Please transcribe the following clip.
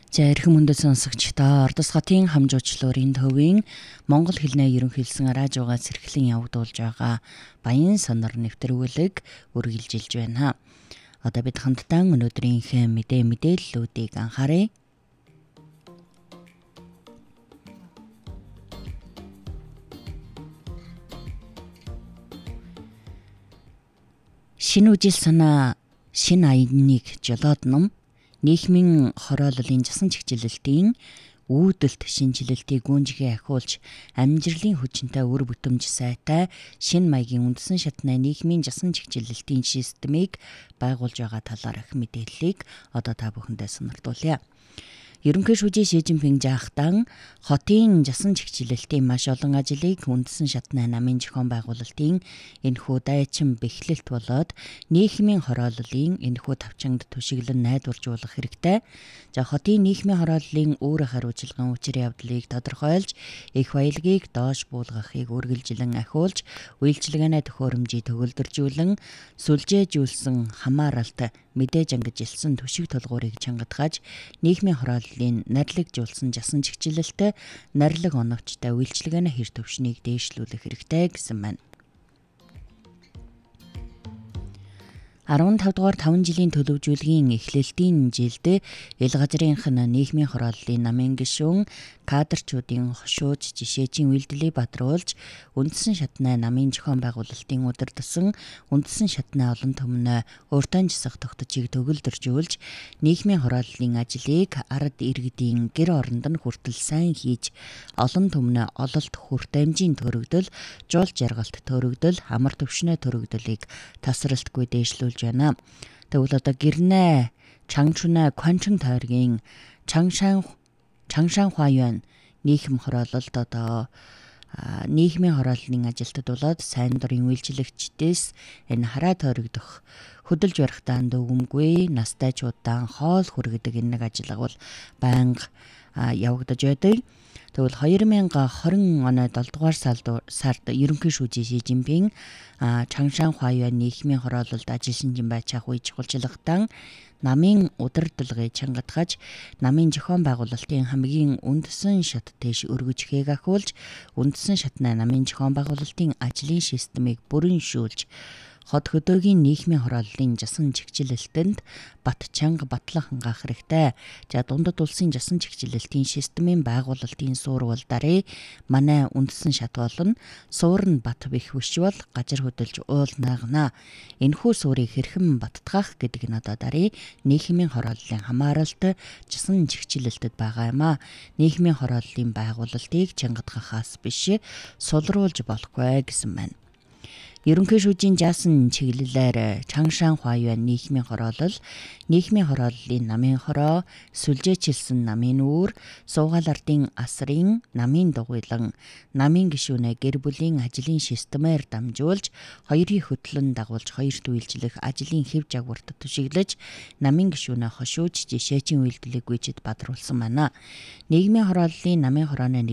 За эрхэм хүндэт сонсогчдоо Ордос хотын хамжуучлалын төвийн Монгол хэлний ерөнхийлсөн радиогоос эрхлэн явагдуулж байгаа Баян сонор нэвтрүүлэг үргэлжилж байна. Одоо бид хамтдаа өнөөдрийнхээ мэдээллүүдийг анхаарай. Шинэ үжил санаа шинэ аяныг жолоод ном нийгмийн хорооллын жасан чигчлэлтийн үүдэлт шинжилэлтийг гүнжигээ ахиулж амжилтын хүчинтэй үр бүтэмж сайтай шинэ маягийн үндсэн шатны нийгмийн жасан чигчлэлтийн системийг байгуулж байгаа талаар их мэдээллийг одоо та бүхэндээ сонирдуулъя. Ерөнхий шүүжийн Ши Жинпинг жаахтан хотын жасан чигчлэлтийн маш олон ажлыг үндсэн шатны намын зохион байгуулалтын энэхүү дайчин бэхлэлт болоод нийгмийн хорооллын энэхүү тавчангд түшиглэн найдваржуулах хэрэгтэй. За хотын нийгмийн хорооллын үүрэг хариуцлагын учир явдлыг тодорхойлж их баялагийг доош буулгахыг үргэлжлэн ахиулж үйлчилгээний төхөөрөмжийг төгөлдржүүлэн сүлжээжүүлсэн хамааралт мэдээж ангиж илсэн төшиг толгуурыг чангатгаж нийгмийн хорооллын нарлагжуулсан жасан чигчлэлтэй нарилга оновчтой үйлчилгээний хэр төвшнийг дээшлүүлэх хэрэгтэй гэсэн байна. 15 дугаар 5 жилийн төлөвжүүлгийн эхлэлтийн жилд ил газрынх нь нийгмийн хорооллын намын гишүүн кадрчүүдийн хошууж жишээжийн үйлдэлийг бадруулж үндсэн шатны намын зохион байгуулалтын удирдсан үндсэн шатны олон түмэн өөртөө жисах тогтцыг төгөлдржүүлж нийгмийн хорооллын ажлыг ард иргэдийн гэр оронд нь хүртэл сайн хийж олон түмэн ололт хүртээмжийн төрөгдөл, жуул жаргалт төрөгдөл, амар төвшнөө төрөгдөлийг тасралтгүй дээшлүүл байна. Тэгвэл одоо гэрнэ чангчунаа кванчин тойргийн Чангшан Хуайуан нийгэм хороололд одоо нийгмийн хорооллын ажилтад болоод сайн дурын үйлчлэгчдээс энэ хараа тойрогдох хөдөлж барихтаа дөгөмгүй настайчуудаа хоол хүргэдэг энэ нэг ажиллага бол байнга явагдаж байдаг. Тэгвэл 2020 оны 7 дугаар сард ерөнхий шүүжийн Ши Жинпинг Чангшан Хуайуан нийгмийн хороололд ажил шинжин байцаах үе чухалчлагтан намын удирдлагыг чангатгаж намын зохион байгуулалтын хамгийн үндсэн шат дэш өргөжхийг ахиулж үндсэн шатны намын зохион байгуулалтын ажлын системийг бүрэншүүлж хот хөдөөгийн нийгмийн хорооллын жасан чигчлэлтэнд бат чанга батлан хангаах хэрэгтэй. За дундад улсын жасан чигчлэлтийн системийн байгуулалтын суурвал дарыг манай үндсэн шат болон суур нь бат бих вишвал гажир хөдөлж уул наагна. Энэхүү суурийг хэрхэн баттгах гэдэг нь одоо дарыг нийгмийн хорооллын хамааралт жасан чигчлэлтэд байгаа юм а. Нийгмийн хорооллын байгуулалтыг чангатгахаас биш сулруулж болохгүй гэсэн байна. Ерөнхий шүүжийн жаасан чиглэлээр Чангшан Хуайуан нийгмийн хорооллын намын хороо, сүлжээчилсэн намын үүр, суугаал ардын асрын намын дугуйлан, намын гишүүнээ гэр бүлийн ажлын системээр дамжуулж, хоёрын хөтлөн дагуулж хоёрт үйлчлэх ажлын хэв жагварт түшиглэж, намын гишүүнээ хошууж жишээчийн үйлдэлийг гүйцэд бадруулсан байна. Нийгмийн хорооллын намын хорооны